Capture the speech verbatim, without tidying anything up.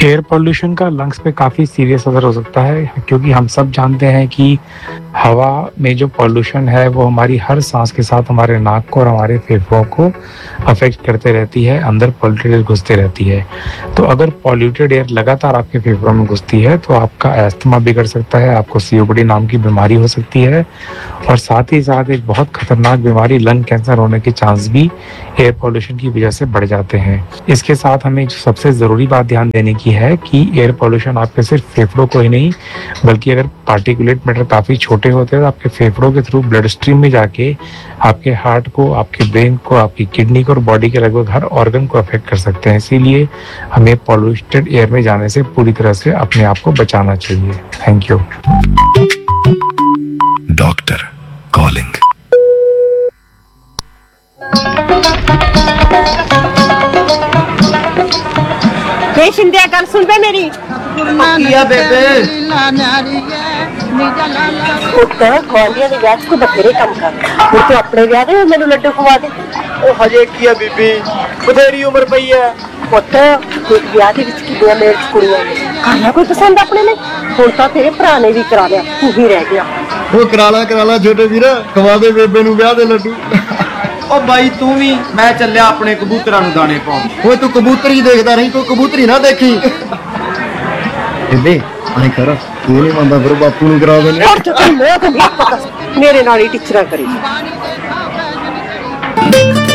Air pollution का lungs पे काफ़ी सीरियस असर हो सकता है, क्योंकि हम सब जानते हैं कि हवा में जो पॉल्यूशन है वो हमारी हर सांस के साथ हमारे नाक को और हमारे फेफड़ों को अफेक्ट करते रहती है, अंदर पॉल्यूटेड एयर घुसते रहती है। तो अगर पॉल्यूटेड एयर लगातार आपके फेफड़ों में घुसती है तो आपका अस्थमा बिगड़ सकता है, आपको सीओपीडी नाम की बीमारी हो सकती है और साथ ही साथ एक बहुत खतरनाक बीमारी लंग कैंसर होने के चांस भी एयर पॉल्यूशन की वजह से बढ़ जाते हैं। इसके साथ हमें जो सबसे ज़रूरी बात ध्यान देने की है कि एयर पॉल्यूशन आपके सिर्फ फेफड़ों को ही नहीं, बल्कि अगर पार्टिकुलेट मैटर काफ़ी छोटे होते हैं तो आपके फेफड़ों के थ्रू ब्लड स्ट्रीम में जाके आपके हार्ट को, आपके ब्रेन को, आपकी किडनी को और बॉडी के लगभग हर ऑर्गन को अफेक्ट कर सकते हैं। इसीलिए हमें पॉल्यूटेड एयर में जाने से पूरी तरह से अपने आप को बचाना चाहिए। Thank you. Doctor calling. हे शिंदे, गल सुन बे मेरी। किया बेबे पुत्तर गुआंढियां दे ब्याह को बथेरे कम कर, हुण तू अपने ब्याह दे मैनू लड्डू खवा दे। ओ हजे किया बीबी, बथेरी उम्र पई है। पुत्त एक ब्याह दे विच कितनियां मेल कुड़ियां ने, करना कोई पसंद अपने ने। हुण तां तेरे भरा ने भी करा लिया, तू ही रह गया। वो कराला कराला छोटे वीर, खवा दे बेबे नू ब्याह दे लड्डू। ओ भाई तू भी, मैं चलिया अपने कबूतरां नू दाने पाउं। ओए तू कबूतर ही देखदा रही, कोई कबूतरी ना देखी। बेबे आई कर, तू नहीं मंदा फिर बापू नू करा देने। और तो मैं तो नहीं पता, मेरे नाल ही टिचरा करी।